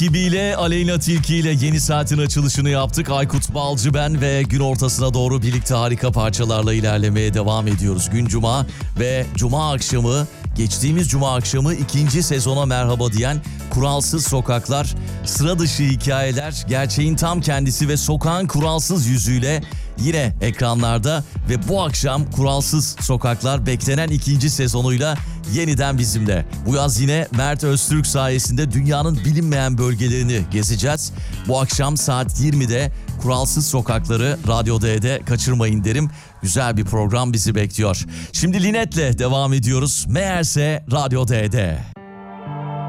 ekibiyle Aleyna Tilki ile yeni saatin açılışını yaptık. Aykut Balcı ben ve gün ortasına doğru birlikte harika parçalarla ilerlemeye devam ediyoruz. Gün Cuma ve Cuma akşamı, geçtiğimiz Cuma akşamı ikinci sezona merhaba diyen Kuralsız Sokaklar, sıra dışı hikayeler, gerçeğin tam kendisi ve sokağın kuralsız yüzüyle yine ekranlarda ve bu akşam Kuralsız Sokaklar beklenen ikinci sezonuyla yeniden bizimle. Bu yaz yine Mert Öztürk sayesinde dünyanın bilinmeyen bölgelerini gezeceğiz. Bu akşam saat 20'de Kuralsız Sokakları Radyo D'de kaçırmayın derim. Güzel bir program bizi bekliyor. Şimdi Linet'le devam ediyoruz. Meğerse Radyo D'de.